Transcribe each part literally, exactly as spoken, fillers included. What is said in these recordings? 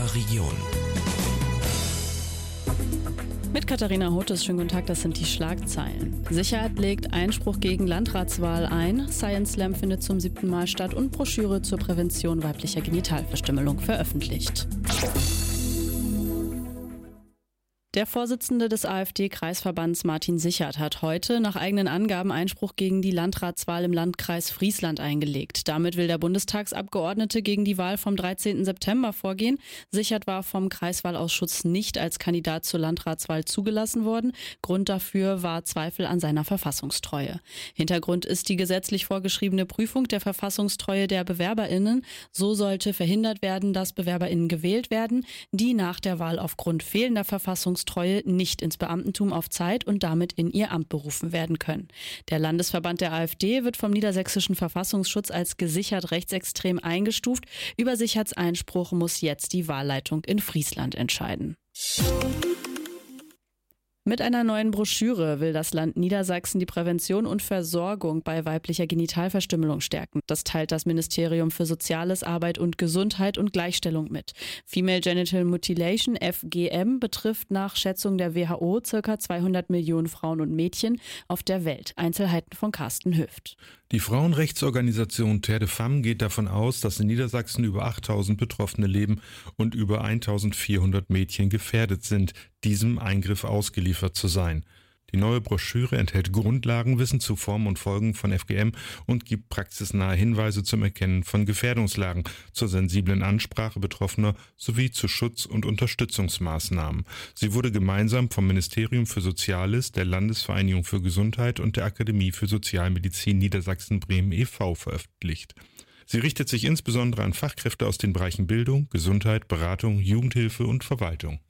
der Region. Mit Katharina Hotes, schönen guten Tag, das sind die Schlagzeilen. Sicherheit legt Einspruch gegen Landratswahl ein, Science Slam findet zum siebten Mal statt und Broschüre zur Prävention weiblicher Genitalverstümmelung veröffentlicht. Der Vorsitzende des AfD-Kreisverbands Martin Sichert hat heute nach eigenen Angaben Einspruch gegen die Landratswahl im Landkreis Friesland eingelegt. Damit will der Bundestagsabgeordnete gegen die Wahl vom dreizehnten September vorgehen. Sichert war vom Kreiswahlausschuss nicht als Kandidat zur Landratswahl zugelassen worden. Grund dafür war Zweifel an seiner Verfassungstreue. Hintergrund ist die gesetzlich vorgeschriebene Prüfung der Verfassungstreue der BewerberInnen. So sollte verhindert werden, dass BewerberInnen gewählt werden, die nach der Wahl aufgrund fehlender Verfassungstreue nicht ins Beamtentum auf Zeit und damit in ihr Amt berufen werden können. Der Landesverband der AfD wird vom niedersächsischen Verfassungsschutz als gesichert rechtsextrem eingestuft. Über Sicherts Einspruch muss jetzt die Wahlleitung in Friesland entscheiden. Mit einer neuen Broschüre will das Land Niedersachsen die Prävention und Versorgung bei weiblicher Genitalverstümmelung stärken. Das teilt das Ministerium für Soziales, Arbeit und Gesundheit und Gleichstellung mit. Female Genital Mutilation, F G M, betrifft nach Schätzung der W H O ca. zweihundert Millionen Frauen und Mädchen auf der Welt. Einzelheiten von Carsten Höft. Die Frauenrechtsorganisation Terre de Femme geht davon aus, dass in Niedersachsen über achttausend Betroffene leben und über eintausendvierhundert Mädchen gefährdet sind, diesem Eingriff ausgeliefert zu sein. Die neue Broschüre enthält Grundlagenwissen zu Formen und Folgen von F G M und gibt praxisnahe Hinweise zum Erkennen von Gefährdungslagen, zur sensiblen Ansprache Betroffener sowie zu Schutz- und Unterstützungsmaßnahmen. Sie wurde gemeinsam vom Ministerium für Soziales, der Landesvereinigung für Gesundheit und der Akademie für Sozialmedizin Niedersachsen-Bremen e V veröffentlicht. Sie richtet sich insbesondere an Fachkräfte aus den Bereichen Bildung, Gesundheit, Beratung, Jugendhilfe und Verwaltung.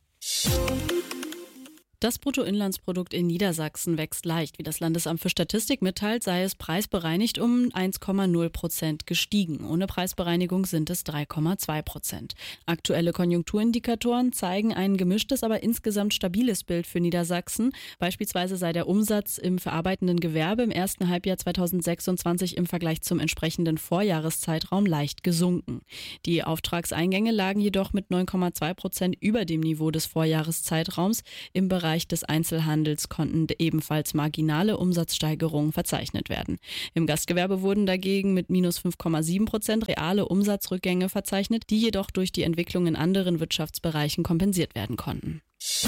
Das Bruttoinlandsprodukt in Niedersachsen wächst leicht. Wie das Landesamt für Statistik mitteilt, sei es preisbereinigt um eins Komma null Prozent gestiegen. Ohne Preisbereinigung sind es drei Komma zwei Prozent. Aktuelle Konjunkturindikatoren zeigen ein gemischtes, aber insgesamt stabiles Bild für Niedersachsen. Beispielsweise sei der Umsatz im verarbeitenden Gewerbe im ersten Halbjahr zweitausendsechsundzwanzig im Vergleich zum entsprechenden Vorjahreszeitraum leicht gesunken. Die Auftragseingänge lagen jedoch mit neun Komma zwei Prozent über dem Niveau des Vorjahreszeitraums. Im Bereich des Einzelhandels konnten ebenfalls marginale Umsatzsteigerungen verzeichnet werden. Im Gastgewerbe wurden dagegen mit minus fünf Komma sieben Prozent reale Umsatzrückgänge verzeichnet, die jedoch durch die Entwicklung in anderen Wirtschaftsbereichen kompensiert werden konnten.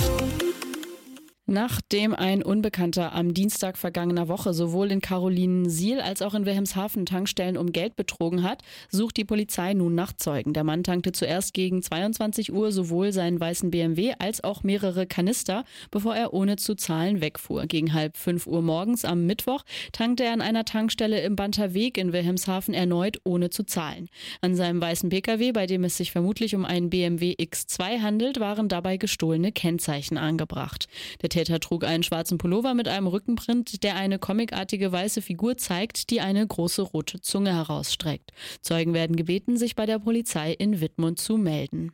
Nachdem ein Unbekannter am Dienstag vergangener Woche sowohl in Carolinensiel als auch in Wilhelmshaven Tankstellen um Geld betrogen hat, sucht die Polizei nun nach Zeugen. Der Mann tankte zuerst gegen zweiundzwanzig Uhr sowohl seinen weißen B M W als auch mehrere Kanister, bevor er ohne zu zahlen wegfuhr. Gegen halb fünf Uhr morgens am Mittwoch tankte er an einer Tankstelle im Banterweg in Wilhelmshaven erneut ohne zu zahlen. An seinem weißen Pkw, bei dem es sich vermutlich um einen B M W X zwei handelt, waren dabei gestohlene Kennzeichen angebracht. Der Täter trug einen schwarzen Pullover mit einem Rückenprint, der eine comicartige weiße Figur zeigt, die eine große rote Zunge herausstreckt. Zeugen werden gebeten, sich bei der Polizei in Wittmund zu melden.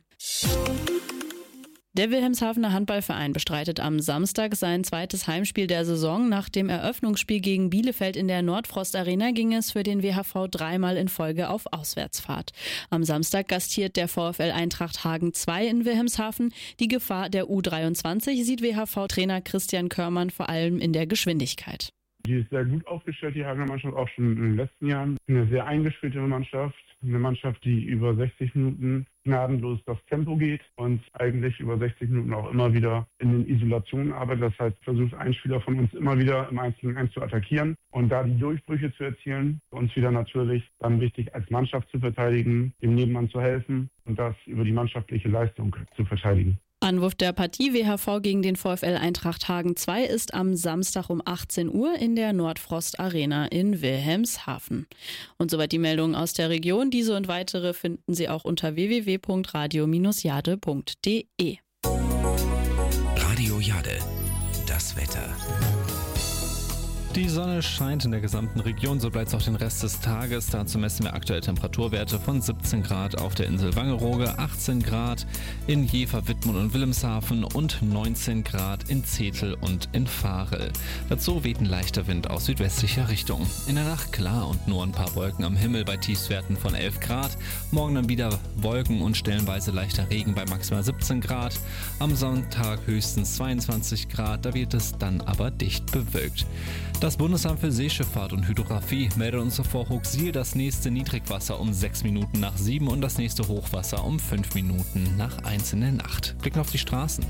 Der Wilhelmshavener Handballverein bestreitet am Samstag sein zweites Heimspiel der Saison. Nach dem Eröffnungsspiel gegen Bielefeld in der Nordfrost Arena ging es für den W H V dreimal in Folge auf Auswärtsfahrt. Am Samstag gastiert der VfL Eintracht Hagen zwei in Wilhelmshaven. Die Gefahr der U dreiundzwanzig sieht W H V-Trainer Christian Körmann vor allem in der Geschwindigkeit. Die ist sehr gut aufgestellt, die Hagener Mannschaft, auch schon in den letzten Jahren. Eine sehr eingespielte Mannschaft, eine Mannschaft, die über sechzig Minuten gnadenlos das Tempo geht und eigentlich über sechzig Minuten auch immer wieder in den Isolationen arbeitet. Das heißt, versucht ein Spieler von uns immer wieder im eins gegen eins zu attackieren und da die Durchbrüche zu erzielen. Uns wieder natürlich dann wichtig, als Mannschaft zu verteidigen, dem Nebenmann zu helfen und das über die mannschaftliche Leistung zu verteidigen. Anwurf der Partie W H V gegen den VfL Eintracht Hagen zwei ist am Samstag um achtzehn Uhr in der Nordfrost Arena in Wilhelmshaven. Und soweit die Meldungen aus der Region. Diese und weitere finden Sie auch unter w w w punkt radio Bindestrich jade punkt de. Radio Jade, das Wetter. Die Sonne scheint in der gesamten Region, so bleibt es auch den Rest des Tages. Dazu messen wir aktuelle Temperaturwerte von siebzehn Grad auf der Insel Wangerooge, achtzehn Grad in Jever, Wittmund und Wilhelmshaven und neunzehn Grad in Zetel und in Varel. Dazu weht ein leichter Wind aus südwestlicher Richtung. In der Nacht klar und nur ein paar Wolken am Himmel bei Tiefstwerten von elf Grad. Morgen dann wieder Wolken und stellenweise leichter Regen bei maximal siebzehn Grad. Am Sonntag höchstens zweiundzwanzig Grad, da wird es dann aber dicht bewölkt. Das Bundesamt für Seeschifffahrt und Hydrographie meldet uns vor Hochsiel das nächste Niedrigwasser um sechs Minuten nach sieben und das nächste Hochwasser um fünf Minuten nach eins in der Nacht. Blicken auf die Straßen.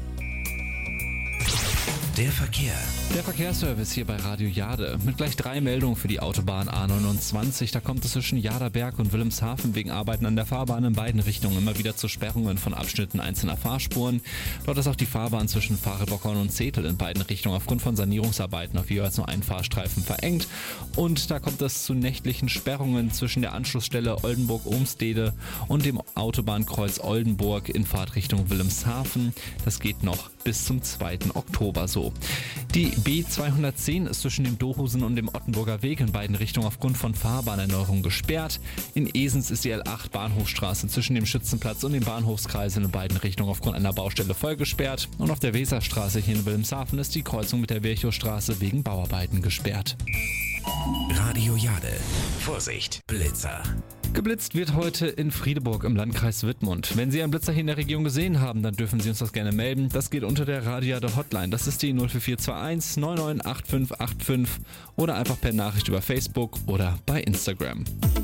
Der Verkehr. Der Verkehrsservice hier bei Radio Jade mit gleich drei Meldungen für die Autobahn A neunundzwanzig. Da kommt es zwischen Jaderberg und Wilhelmshaven wegen Arbeiten an der Fahrbahn in beiden Richtungen immer wieder zu Sperrungen von Abschnitten einzelner Fahrspuren. Dort ist auch die Fahrbahn zwischen Varelbockhorn und Zetel in beiden Richtungen aufgrund von Sanierungsarbeiten auf jeweils nur einen Fahrstreifen verengt. Und da kommt es zu nächtlichen Sperrungen zwischen der Anschlussstelle Oldenburg-Ohmstede und dem Autobahnkreuz Oldenburg in Fahrtrichtung Wilhelmshaven. Das geht noch bis zum zweiten Oktober so. Die B zweihundertzehn ist zwischen dem Dohusen und dem Ottenburger Weg in beiden Richtungen aufgrund von Fahrbahnerneuerung gesperrt. In Esens ist die L acht Bahnhofstraße zwischen dem Schützenplatz und dem Bahnhofskreisel in beiden Richtungen aufgrund einer Baustelle voll gesperrt. Und auf der Weserstraße hier in Wilhelmshaven ist die Kreuzung mit der Virchowstraße wegen Bauarbeiten gesperrt. Radio Jade. Vorsicht, Blitzer. Geblitzt wird heute in Friedeburg im Landkreis Wittmund. Wenn Sie einen Blitzer hier in der Region gesehen haben, dann dürfen Sie uns das gerne melden. Das geht unter der Radio Jade Hotline. Das ist die null vier vier zwei eins neun neun acht fünf acht fünf oder einfach per Nachricht über Facebook oder bei Instagram.